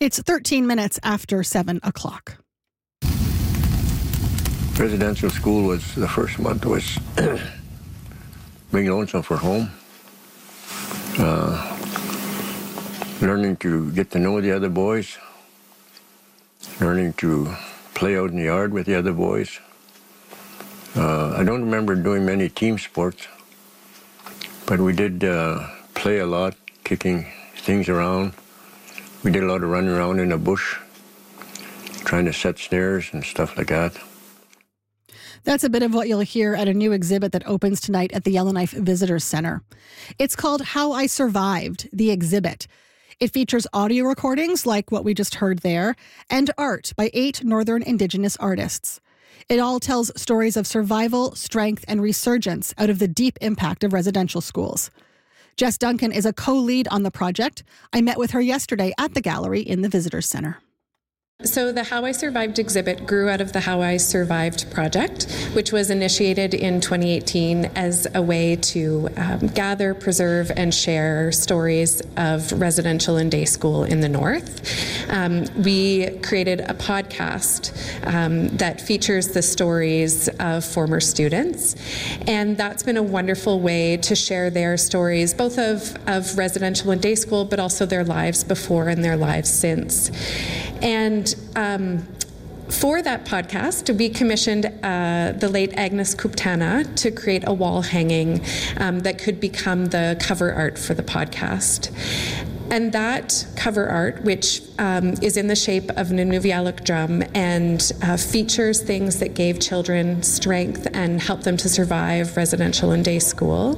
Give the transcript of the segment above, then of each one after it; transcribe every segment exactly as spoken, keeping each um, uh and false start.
It's thirteen minutes after seven o'clock. Residential school was, the first month was being lonesome for home. Uh, learning to get to know the other boys. Learning to play out in the yard with the other boys. Uh, I don't remember doing many team sports, but we did uh, play a lot, kicking things around. We did a lot of running around in the bush, trying to set snares and stuff like that. That's a bit of what you'll hear at a new exhibit that opens tonight at the Yellowknife Visitors Center. It's called How I Survived, the exhibit. It features audio recordings like what we just heard there, and art by eight Northern Indigenous artists. It all tells stories of survival, strength, and resurgence out of the deep impact of residential schools. Jess Duncan is a co-lead on the project. I met with her yesterday at the gallery in the Visitors Center. So the How I Survived exhibit grew out of the How I Survived project, which was initiated in twenty eighteen as a way to um, gather, preserve, and share stories of residential and day school in the North. Um, we created a podcast um, that features the stories of former students, and that's been a wonderful way to share their stories, both of, of residential and day school, but also their lives before and their lives since. And um, for that podcast, we commissioned uh, the late Agnes Kuptana to create a wall hanging um, that could become the cover art for the podcast. And that cover art, which um, is in the shape of an Inuvialuit drum and uh, features things that gave children strength and helped them to survive residential and day school,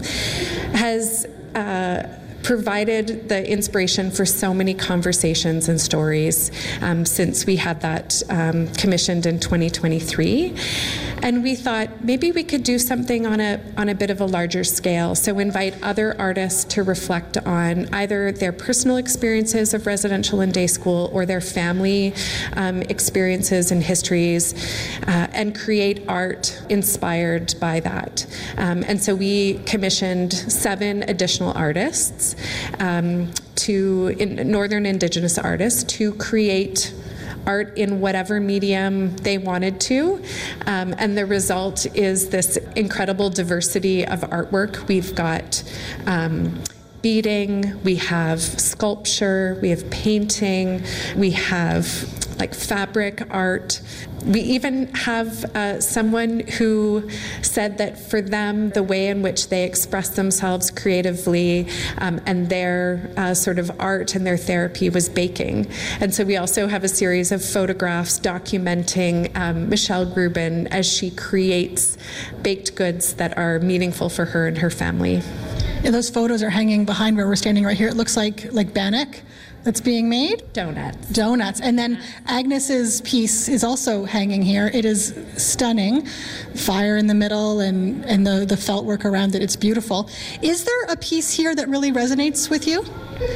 has uh, provided the inspiration for so many conversations and stories um, since we had that um, commissioned in twenty twenty-three. And we thought maybe we could do something on a on a bit of a larger scale. So invite other artists to reflect on either their personal experiences of residential and day school or their family um, experiences and histories, uh, and create art inspired by that. Um, and so we commissioned seven additional artists, um, to in, Northern Indigenous artists, to create art in whatever medium they wanted to. Um, and the result is this incredible diversity of artwork. We've got um, beading, we have sculpture, we have painting, we have like fabric art. We even have uh, someone who said that for them, the way in which they express themselves creatively um, and their uh, sort of art and their therapy was baking. And so we also have a series of photographs documenting um, Michelle Grubin as she creates baked goods that are meaningful for her and her family. Yeah, those photos are hanging behind where we're standing right here. It looks like like bannock that's being made. Donuts. Donuts. And then Agnes's piece is also hanging here. It is stunning. Fire in the middle and, and the, the felt work around it. It's beautiful. Is there a piece here that really resonates with you?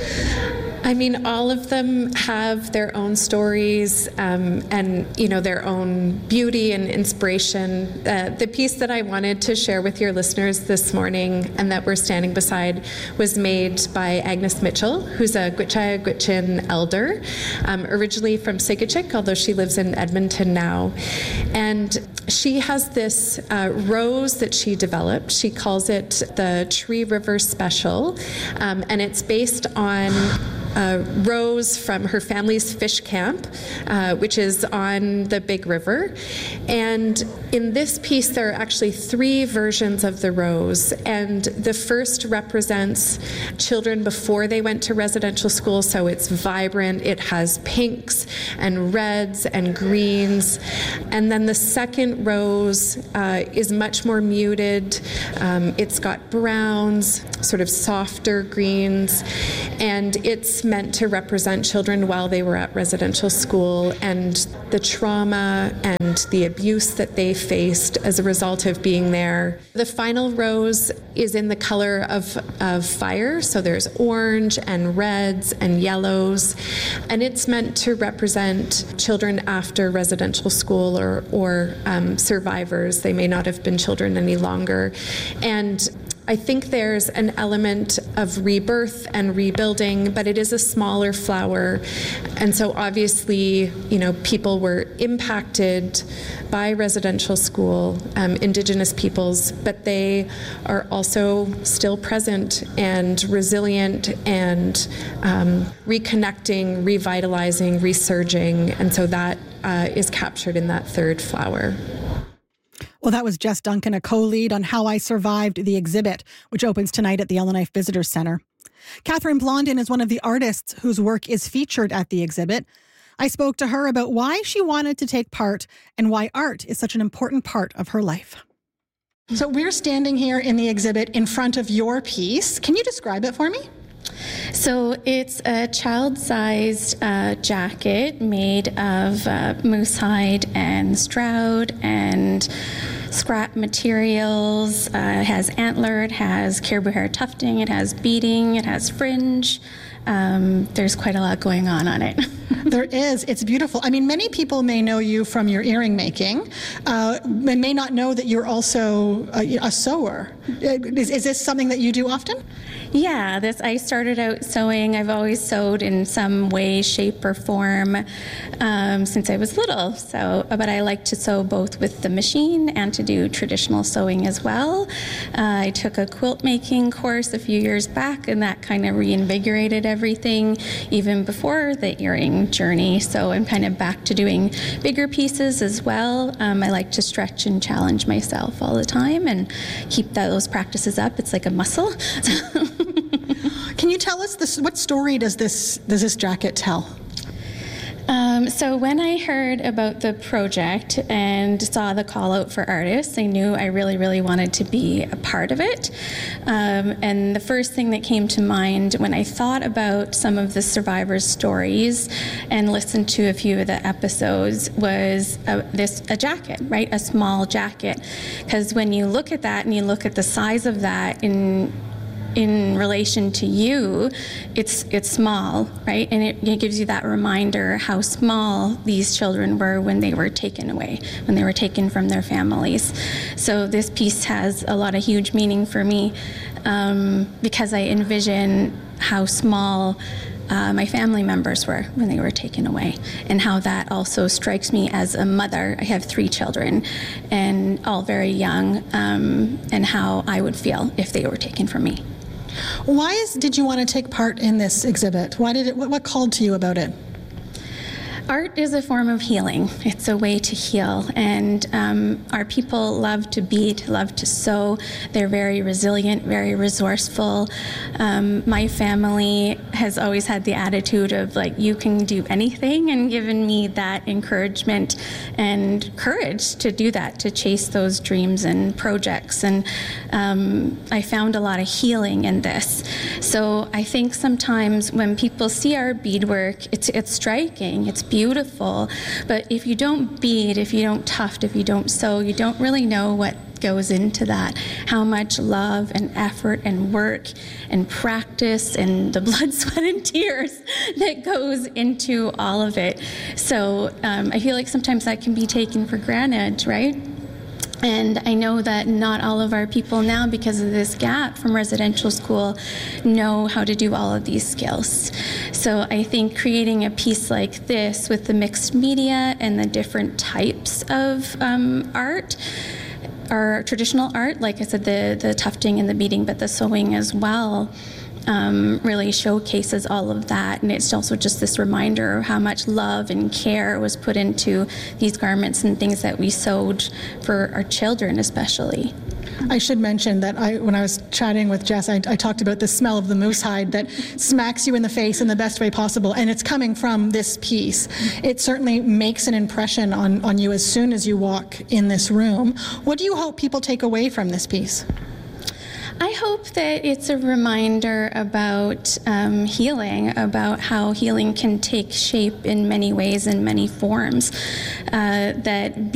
I mean, all of them have their own stories um, and, you know, their own beauty and inspiration. Uh, the piece that I wanted to share with your listeners this morning and that we're standing beside was made by Agnes Mitchell, who's a Gwich'ya Gwich'in elder, um, originally from Sigachik, although she lives in Edmonton now. And she has this uh, rose that she developed. She calls it the Tree River Special, um, and it's based on a rose from her family's fish camp, uh, which is on the Big River. And in this piece, there are actually three versions of the rose. And the first represents children before they went to residential school, so it's vibrant. It has pinks and reds and greens. And then the second rose uh, is much more muted. Um, it's got browns, sort of softer greens, and it's meant to represent children while they were at residential school and the trauma and the abuse that they faced as a result of being there. The final rose is in the color of, of fire, so there's orange and reds and yellows, and it's meant to represent children after residential school or, or um, survivors. They may not have been children any longer. And I think there's an element of rebirth and rebuilding, but it is a smaller flower. And so obviously, you know, people were impacted by residential school, um, Indigenous peoples, but they are also still present and resilient and um, reconnecting, revitalizing, resurging. And so that uh, is captured in that third flower. Well, that was Jess Duncan, a co-lead on How I Survived the exhibit, which opens tonight at the Yellowknife Visitors Center. Catherine Blondin is one of the artists whose work is featured at the exhibit. I spoke to her about why she wanted to take part and why art is such an important part of her life. So we're standing here in the exhibit in front of your piece. Can you describe it for me? So it's a child-sized uh, jacket made of uh, moose hide and stroud and scrap materials. Uh, it has antler, it has caribou hair tufting, it has beading, it has fringe. Um, there's quite a lot going on on it. There is. It's beautiful. I mean, many people may know you from your earring making. Uh, they may not know that you're also a, a sewer. Is, is this something that you do often? Yeah, this. I started out sewing. I've always sewed in some way, shape, or form um, since I was little. So, but I like to sew both with the machine and to do traditional sewing as well. Uh, I took a quilt making course a few years back, and that kind of reinvigorated everything, even before the earring journey. So I'm kind of back to doing bigger pieces as well. Um, I like to stretch and challenge myself all the time and keep those practices up. It's like a muscle. Can you tell us this? What story does this does this jacket tell? Um, so when I heard about the project and saw the call out for artists, I knew I really, really wanted to be a part of it. Um, and the first thing that came to mind when I thought about some of the survivors' stories and listened to a few of the episodes was a, this a jacket, right? A small jacket. Because when you look at that and you look at the size of that in in relation to you, it's it's small, right? And it, it gives you that reminder how small these children were when they were taken away, when they were taken from their families. So this piece has a lot of huge meaning for me um, because I envision how small Uh, my family members were when they were taken away, and how that also strikes me as a mother. I have three children, and all very young, um, and how I would feel if they were taken from me. Why is, did you want to take part in this exhibit? Why did it? What, what called to you about it? Art is a form of healing. It's a way to heal, and um, our people love to bead, love to sew. They're very resilient, very resourceful. Um, my family has always had the attitude of like, you can do anything, and given me that encouragement and courage to do that, to chase those dreams and projects. And um, I found a lot of healing in this. So I think sometimes when people see our beadwork, it's it's striking, it's beautiful. Beautiful, but if you don't bead, if you don't tuft, if you don't sew, you don't really know what goes into that, how much love and effort and work and practice and the blood, sweat, and tears that goes into all of it. So um, I feel like sometimes that can be taken for granted, right? And I know that not all of our people now, because of this gap from residential school, know how to do all of these skills. So I think creating a piece like this with the mixed media and the different types of um, art, our traditional art, like I said, the, the tufting and the beading, but the sewing as well, Um, really showcases all of that. And it's also just this reminder of how much love and care was put into these garments and things that we sewed for our children especially. I should mention that I, when I was chatting with Jess, I, I talked about the smell of the moose hide that smacks you in the face in the best way possible, and it's coming from this piece. It certainly makes an impression on, on you as soon as you walk in this room. What do you hope people take away from this piece? I hope that it's a reminder about um, healing, about how healing can take shape in many ways, in many forms, uh, that